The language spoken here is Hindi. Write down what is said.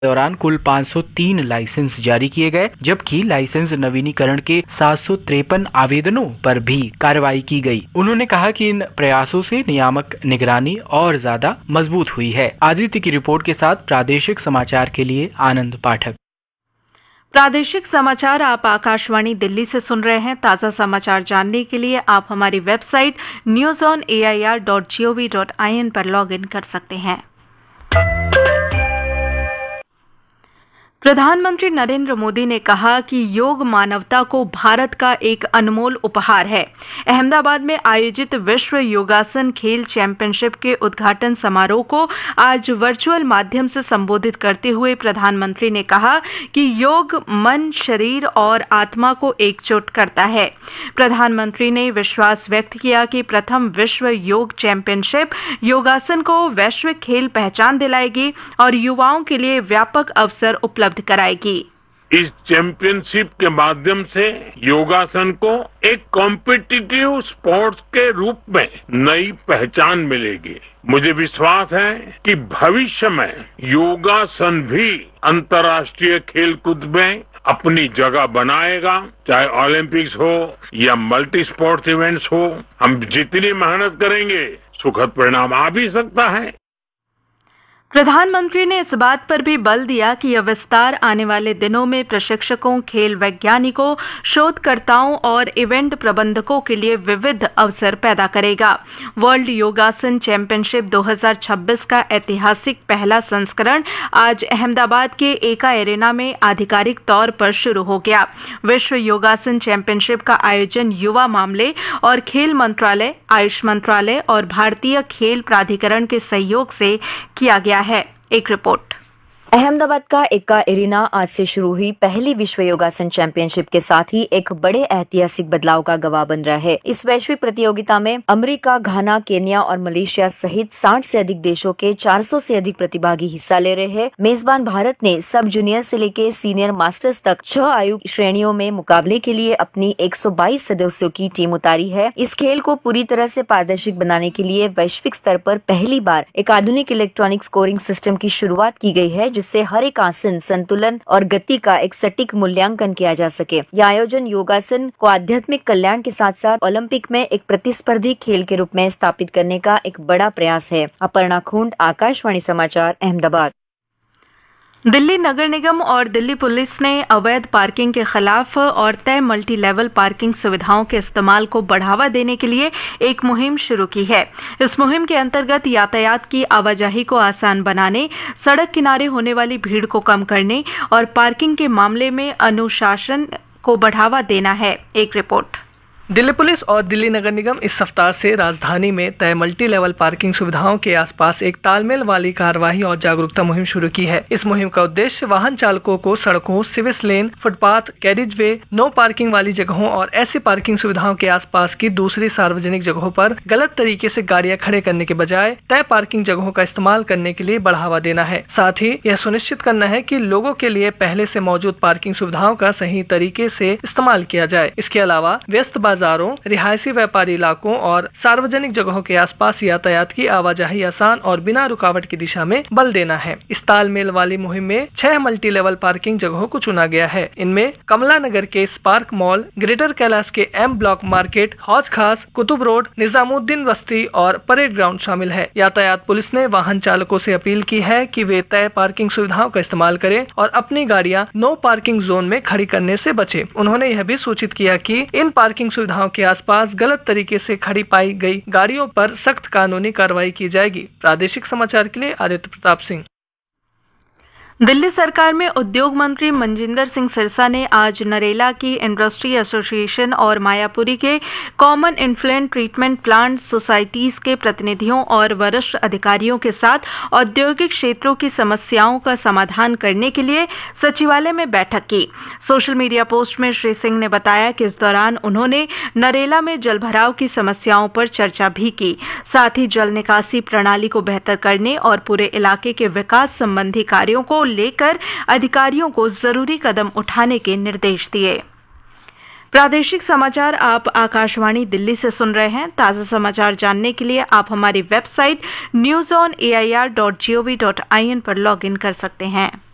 दौरान कुल 503 लाइसेंस जारी किए गए, जबकि लाइसेंस नवीनीकरण के 753 आवेदनों पर भी कार्रवाई की गई। उन्होंने कहा कि इन प्रयासों से नियामक निगरानी और ज्यादा मजबूत हुई है। आदित्य की रिपोर्ट के साथ प्रादेशिक समाचार के लिए आनंद पाठक। प्रादेशिक समाचार आप आकाशवाणी दिल्ली से सुन रहे हैं। ताज़ा समाचार जानने के लिए आप हमारी वेबसाइट newsonair.gov.in पर लॉगिन कर सकते हैं। प्रधानमंत्री नरेंद्र मोदी ने कहा कि योग मानवता को भारत का एक अनमोल उपहार है। अहमदाबाद में आयोजित विश्व योगासन खेल चैंपियनशिप के उद्घाटन समारोह को आज वर्चुअल माध्यम से संबोधित करते हुए प्रधानमंत्री ने कहा कि योग मन, शरीर और आत्मा को एकजुट करता है। प्रधानमंत्री ने विश्वास व्यक्त किया कि प्रथम विश्व योग चैंपियनशिप योगासन को वैश्विक खेल पहचान दिलाएगी और युवाओं के लिए व्यापक अवसर उपलब्ध कराएगी। इस चैंपियनशिप के माध्यम से योगासन को एक कॉम्पिटिटिव स्पोर्ट्स के रूप में नई पहचान मिलेगी। मुझे विश्वास है कि भविष्य में योगासन भी अंतर्राष्ट्रीय खेलकूद में अपनी जगह बनाएगा। चाहे ओलंपिक्स हो या मल्टी स्पोर्ट्स इवेंट्स हो, हम जितनी मेहनत करेंगे सुखद परिणाम आ भी सकता है। प्रधानमंत्री ने इस बात पर भी बल दिया कि यह विस्तार आने वाले दिनों में प्रशिक्षकों, खेल वैज्ञानिकों, शोधकर्ताओं और इवेंट प्रबंधकों के लिए विविध अवसर पैदा करेगा। वर्ल्ड योगासन चैंपियनशिप 2026 का ऐतिहासिक पहला संस्करण आज अहमदाबाद के एका एरेना में आधिकारिक तौर पर शुरू हो गया। विश्व योगासन चैंपियनशिप का आयोजन युवा मामले और खेल मंत्रालय, आयुष मंत्रालय और भारतीय खेल प्राधिकरण के सहयोग से किया गया है। एक रिपोर्ट। अहमदाबाद का एका एरिना आज से शुरू हुई पहली विश्व योगासन चैंपियनशिप के साथ ही एक बड़े ऐतिहासिक बदलाव का गवाह बन रहा है। इस वैश्विक प्रतियोगिता में अमेरिका, घाना, केन्या और मलेशिया सहित 60 से अधिक देशों के 400 से अधिक प्रतिभागी हिस्सा ले रहे हैं। मेजबान भारत ने सब जूनियर से लेकर सीनियर मास्टर्स तक 6 आयु श्रेणियों में मुकाबले के लिए अपनी 122 सदस्यों की टीम उतारी है। इस खेल को पूरी तरह से पारदर्शी बनाने के लिए वैश्विक स्तर पर पहली बार एक आधुनिक इलेक्ट्रॉनिक स्कोरिंग सिस्टम की शुरुआत की गई है, जिससे हर एक आसन, संतुलन और गति का एक सटीक मूल्यांकन किया जा सके। यह आयोजन योगासन को आध्यात्मिक कल्याण के साथ साथ ओलंपिक में एक प्रतिस्पर्धी खेल के रूप में स्थापित करने का एक बड़ा प्रयास है। अपर्णा खुंड, आकाशवाणी समाचार, अहमदाबाद। दिल्ली नगर निगम और दिल्ली पुलिस ने अवैध पार्किंग के खिलाफ और तय मल्टी लेवल पार्किंग सुविधाओं के इस्तेमाल को बढ़ावा देने के लिए एक मुहिम शुरू की है। इस मुहिम के अंतर्गत यातायात की आवाजाही को आसान बनाने, सड़क किनारे होने वाली भीड़ को कम करने और पार्किंग के मामले में अनुशासन को बढ़ावा देना है। एक रिपोर्ट। दिल्ली पुलिस और दिल्ली नगर निगम इस सप्ताह से राजधानी में तय मल्टी लेवल पार्किंग सुविधाओं के आसपास एक तालमेल वाली कार्यवाही और जागरूकता मुहिम शुरू की है। इस मुहिम का उद्देश्य वाहन चालकों को सड़कों, सिविस लेन, फुटपाथ, कैरिज वे, नो पार्किंग वाली जगहों और ऐसी पार्किंग सुविधाओं के आसपास की दूसरी सार्वजनिक जगहों पर गलत तरीके से गाड़ियां खड़े करने के बजाय तय पार्किंग जगहों का इस्तेमाल करने के लिए बढ़ावा देना है। साथ ही यह सुनिश्चित करना है कि लोगों के लिए पहले से मौजूद पार्किंग सुविधाओं का सही तरीके से इस्तेमाल किया जाए। इसके अलावा व्यस्त बाजारों, रिहायशी व्यापारी इलाकों और सार्वजनिक जगहों के आसपास यातायात की आवाजाही आसान और बिना रुकावट की दिशा में बल देना है। इस तालमेल वाली मुहिम में 6 मल्टी लेवल पार्किंग जगहों को चुना गया है। इनमें कमला नगर के स्पार्क मॉल, ग्रेटर कैलाश के एम ब्लॉक मार्केट, हौज खास, कुतुब रोड, निजामुद्दीन बस्ती और परेड ग्राउंड शामिल है। यातायात पुलिस ने वाहन चालकों से अपील की है कि वे तय पार्किंग सुविधाओं का इस्तेमाल करें और अपनी गाड़ियां नो पार्किंग जोन में खड़ी करने से बचें। उन्होंने यह भी सूचित किया कि इन पार्किंग सुविधाओं के आसपास गलत तरीके से खड़ी पाई गई गाड़ियों पर सख्त कानूनी कार्रवाई की जाएगी। प्रादेशिक समाचार के लिए आदित्य प्रताप सिंह। दिल्ली सरकार में उद्योग मंत्री मनजिंदर सिंह सिरसा ने आज नरेला की इंडस्ट्री एसोसिएशन और मायापुरी के common influential treatment plant societies के प्रतिनिधियों और वरिष्ठ अधिकारियों के साथ औद्योगिक क्षेत्रों की समस्याओं का समाधान करने के लिए सचिवालय में बैठक की। सोशल मीडिया पोस्ट में श्री सिंह ने बताया कि इस दौरान उन्होंने नरेला में जलभराव की समस्याओं पर चर्चा भी की। साथ ही जल निकासी प्रणाली को बेहतर करने और पूरे इलाके के विकास संबंधी कार्यों को लेकर अधिकारियों को जरूरी कदम उठाने के निर्देश दिए। प्रादेशिक समाचार आप आकाशवाणी दिल्ली से सुन रहे हैं। ताज़ा समाचार जानने के लिए आप हमारी वेबसाइट newsonair.gov.in पर लॉगिन कर सकते हैं।